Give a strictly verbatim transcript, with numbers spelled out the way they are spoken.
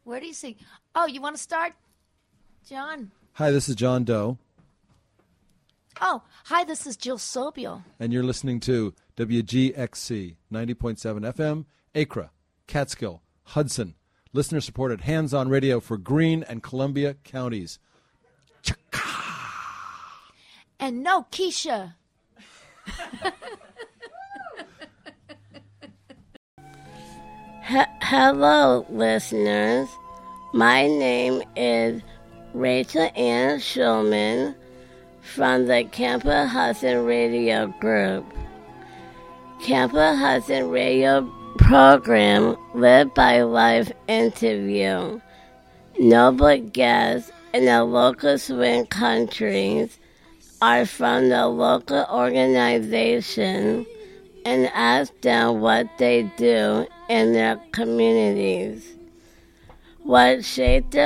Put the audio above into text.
Where do you see? Oh, you want to start, John? Hi, this is John Doe. Oh, hi, this is Jill Sobio. And you're listening to W G X C ninety point seven F M, Acra, Catskill, Hudson. Listener-supported hands-on radio for Greene and Columbia counties. And no Keisha. H- Hello, listeners. My name is Rachel Ann Schulman from the Camper Hudson Radio Group. Camper Hudson Radio program Live by Life interview. Noble guests in the local swing countries are from the local organization and ask them what they do in their communities, what shaped their